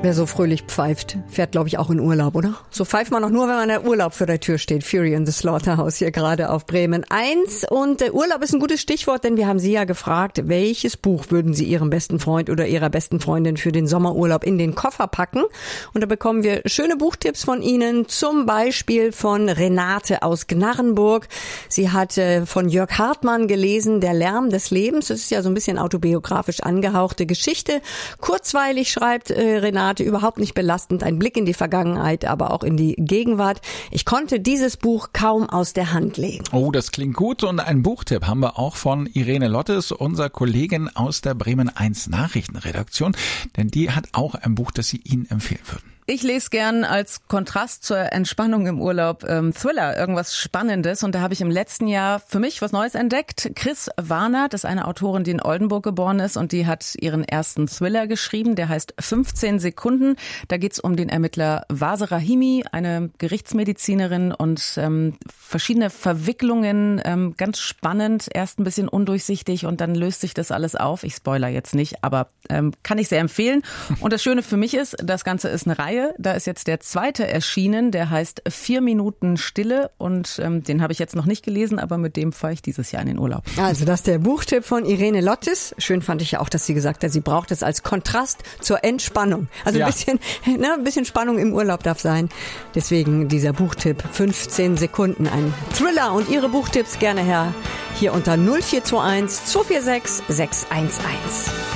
Wer so fröhlich pfeift, fährt, glaube ich, auch in Urlaub, oder? So pfeift man auch nur, wenn man der Urlaub vor der Tür steht. Fury in the Slaughterhouse hier gerade auf Bremen 1. Und Urlaub ist ein gutes Stichwort, denn wir haben Sie ja gefragt, welches Buch würden Sie Ihrem besten Freund oder Ihrer besten Freundin für den Sommerurlaub in den Koffer packen? Und da bekommen wir schöne Buchtipps von Ihnen, zum Beispiel von Renate aus Gnarrenburg. Sie hat von Jörg Hartmann gelesen, Der Lärm des Lebens. Das ist ja so ein bisschen autobiografisch angehauchte Geschichte. Kurzweilig, schreibt Renate, überhaupt nicht belastend, ein Blick in die Vergangenheit, aber auch in die Gegenwart. Ich konnte dieses Buch kaum aus der Hand legen. Oh, das klingt gut. Und einen Buchtipp haben wir auch von Irene Lottes, unserer Kollegin aus der Bremen 1 Nachrichtenredaktion, denn die hat auch ein Buch, das Sie Ihnen empfehlen würden. Ich lese gern als Kontrast zur Entspannung im Urlaub Thriller, irgendwas Spannendes. Und da habe ich im letzten Jahr für mich was Neues entdeckt. Chris Warnert ist eine Autorin, die in Oldenburg geboren ist und die hat ihren ersten Thriller geschrieben. Der heißt 15 Sekunden. Da geht's um den Ermittler Wase Rahimi, eine Gerichtsmedizinerin und verschiedene Verwicklungen. Ganz spannend, erst ein bisschen undurchsichtig und dann löst sich das alles auf. Ich spoiler jetzt nicht, aber kann ich sehr empfehlen. Und das Schöne für mich ist, das Ganze ist eine Reihe. Da ist jetzt der zweite erschienen, der heißt 4 Minuten Stille und den habe ich jetzt noch nicht gelesen, aber mit dem fahre ich dieses Jahr in den Urlaub. Also das ist der Buchtipp von Irene Lottes. Schön fand ich ja auch, dass sie gesagt hat, sie braucht es als Kontrast zur Entspannung. Also ja. ein bisschen Spannung im Urlaub darf sein. Deswegen dieser Buchtipp 15 Sekunden, ein Thriller. Und Ihre Buchtipps gerne her hier unter 0421 246 611.